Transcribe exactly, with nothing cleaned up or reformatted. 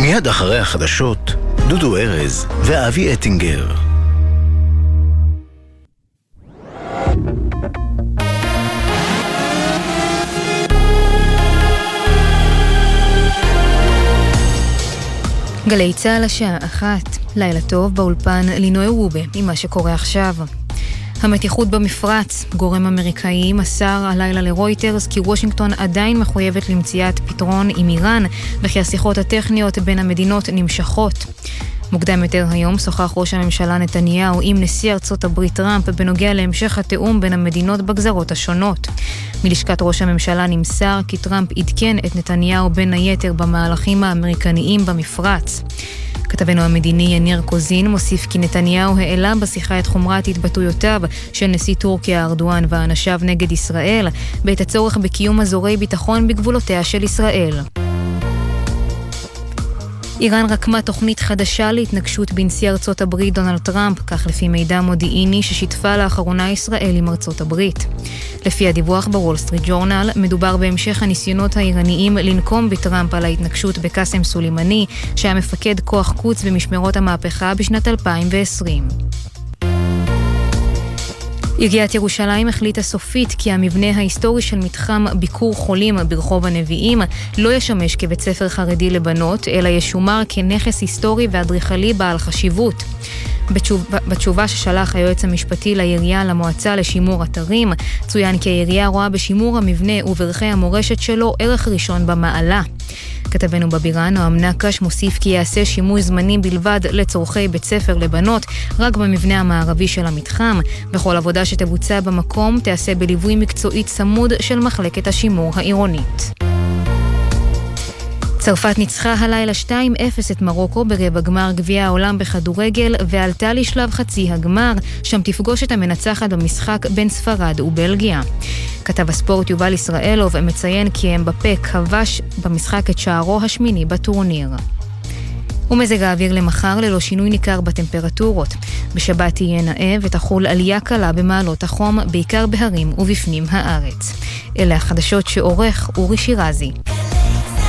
מיד אחרי החדשות, דודו ארז ואבי אטינגר. גלי צהל השעה אחת, לילה טוב באולפן לינוי וובה עם מה שקורה עכשיו. המתיחות במפרץ, גורם אמריקאי מסר הלילה לרויטרס כי וושינגטון עדיין מחויבת למציאת פתרון עם איראן וכי השיחות הטכניות בין המדינות נמשכות. מוקדם יותר היום שוחח ראש הממשלה נתניהו עם נשיא ארצות הברית טראמפ בנוגע להמשך התאום בין המדינות בגזרות השונות. מלשכת ראש הממשלה נמסר כי טראמפ עדכן את נתניהו בין היתר במהלכים האמריקניים במפרץ. כתבנו המדיני יניר קוזין מוסיף כי נתניהו העלה בשיחה את חומרת התבטאויותיו של נשיא טורקיה ארדואן ואנשיו נגד ישראל בעת הצורך בקיום אזורי ביטחון בגבולותיה של ישראל. איראן רקמה תוכנית חדשה להתנגשות בנשיא ארצות הברית דונלד טראמפ, כך לפי מידע מודיעיני ששיתפה לאחרונה ישראל עם ארצות הברית. לפי הדיווח בוול סטריט ג'ורנל, מדובר בהמשך הניסיונות האיראניים לנקום בטראמפ על ההתנגשות בקאסם סולימני, שהיה מפקד כוח קוץ במשמרות המהפכה בשנת אלפיים ועשרים. עיריית ירושלים החליטה סופית כי המבנה ההיסטורי של מתחם ביקור חולים ברחוב הנביאים לא ישמש כבית ספר חרדי לבנות, אלא ישומר כנכס היסטורי ואדריכלי בעל חשיבות. בתשובה, בתשובה ששלח היועץ המשפטי לעירייה למועצה לשימור אתרים, צוין כי העירייה רואה בשימור המבנה וברכי המורשת שלו ערך ראשון במעלה. כתבנו בבירה נועם נקש מוסיף כי יעשה שימוש זמני בלבד לצורכי בית ספר לבנות רק במבנה המערבי של המתחם, וכל עבודה שתבוצע במקום תעשה בליווי מקצועי צמוד של מחלקת השימור העירונית. צרפת ניצחה הלילה שתיים אפס את מרוקו ברבע גמר גביע העולם בכדורגל ועלתה לשלב חצי הגמר, שם תפגוש את המנצחת במשחק בין ספרד ובלגיה. כתב הספורט יובל ישראלוב מציין כי אמבפה כבש במשחק את שערו השמיני בטורניר. ומזג האוויר למחר ללא שינוי ניכר בטמפרטורות. בשבת תהיה נאה ותחול עלייה קלה במעלות החום, בעיקר בהרים ובפנים הארץ. אלה החדשות שעורך אורי שירזי.